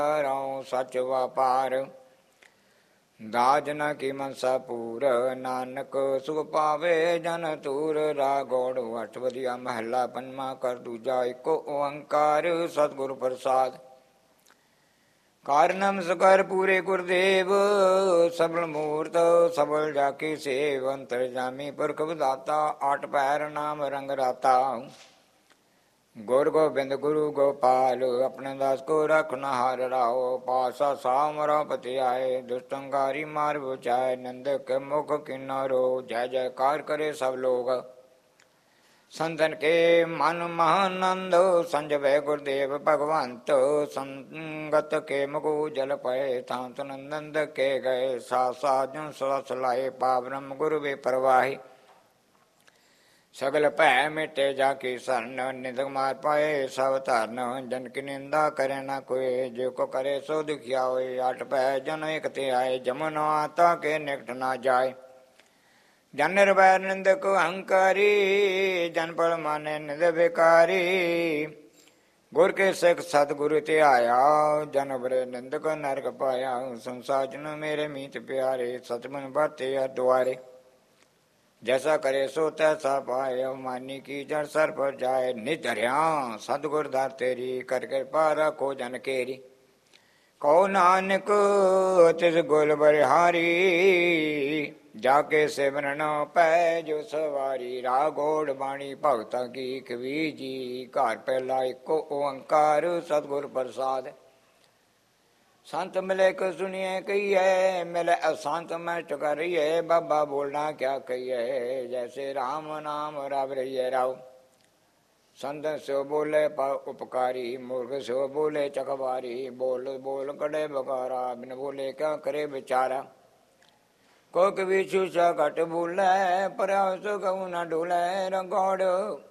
ਰਉ ਸਚ ਵਾਪਾਰ। ਦਾਜ ਨ ਕੀ ਮਨਸਾ ਪੂਰ, ਨਾਨਕ ਸੁਖ ਪਾਵੇ ਜਨ ਤੂਰ। ਰਾਗੋੜ ਅਠ ਵਧੀਆ ਮਹੱਲਾ ਪੰਜਵਾਂ। ਕਰ ਦੂਜਾ ਏਕੋ ਓੰਕਾਰ ਸਤਿਗੁਰ ਪ੍ਰਸਾਦ। ਕਾਰ ਨਮਸਕਾਰ ਪੂਰੇ ਗੁਰਦੇਵ, ਸਬਲ ਮੂਰਤ ਸਬਲ ਜਾ ਕੀ ਸੇਵ। ਅੰਤਰ ਜਾਮੀ ਪੁਰਖ ਵਿਦਾਤਾ, ਆਠ ਪੈਰ ਨਾਮ ਰੰਗ ਰਾਤਾ। ਗੁਰ ਗੋਬਿੰਦ ਗੁਰੂ ਗੋਪਾਲ, ਆਪਣੇ ਦਾਸ ਕੋ ਰਖਨਹਾਰ ਰਾਓ। ਪਾਸਾ ਸਾਮਰਾ ਪਤੀ ਆਏ, ਦੁਸ਼ਟੰਗਾਰੀ ਮਾਰ ਬਚਾਏ। ਨਿੰਦਕ ਮੁਖ ਕਿਨਾਰੋ, ਜੈ ਜੈਕਾਰ करे सब लोग। संतन के मन महानंद, संजय गुरुदेव भगवंत। संगत के मुगु जल पए, तांत नंदन के गए। साजन सस लाए, पावरम गुरु वे परवाही। सगल भै मिटे जाकी शरण, निधक मार पाए सब धरन। जन की निंदा करे न कोई, जो को करे सो दुखिया होए। अठ पै जन एक ते आए, जमन आता के निकट ना जाए। जन निर्भय निंदक अहंकारी, जन पल माने निंद बेकारी। गुर के सिख सतगुरु ते आया, जन बरे निंदक नरक पाया। संसार जन मेरे मीत प्यारे, सतमन बाते द्वारे। जैसा करे सो तैसा पाए, मानी की जड़ सर पर जाए। निधरिया सतगुर दर तेरी, कर कृपा रखो जन केरी। कहो नानक तिस गोल बरिहारी, जाके सिमरन पै जो सवारी। रागोड़ बाणी भगता की कबीर जी, घर पहला एको ओंकार सतगुर प्रसाद। संत मिले को सुनिए कहिए, मिले असंत में टकरिए। बाबा बोलना क्या कहिए, जैसे राम नाम रब रहिए राव। संत सो बोले उपकारी, मूर्ख सो बोले चकवारी। बोल बोल कड़े बकारा, बिन बोले क्या करे बेचारा। को कभी छूछा घट बोले, प्रयास कहूँ न डोले। रगौड़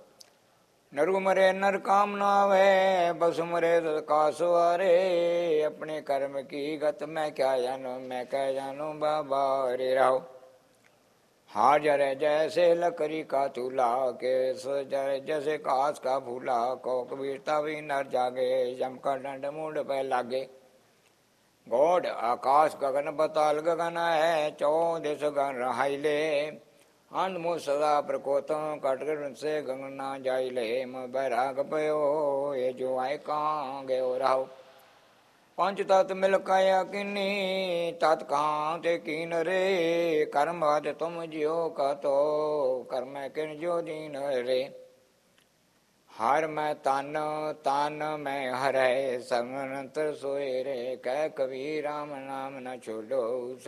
नरु मरे नर काम न आवे, बसु मरे का सवारे। अपने कर्म की गत मैं क्या जानू, मैं क्या जानू बाबा रे राव। हाजर जैसे लकड़ी का चूल्हा, के जैसे कांच का फूला। को कबीरता भी नर जागे, जम का डंड मुंड पे लागे। गौड़ आकाश गगन पताल गगन है, चौ दिस गगन रहाइले। अनमु सदा प्रकोत कटकर से गगन ना जाइले। मैं बैराग पयो ये जो आए कहाँ गयो राव। पंच तत् मिल काया किन्नी, तत् कहाँ ते कीन रे। कर्म बात तुम जियो का तो, कर्म किन जो दीन रे। हर मैं तन तन मैं हरै, संगनंतर सोए रे। कह कबीर राम नाम न छोड़ो।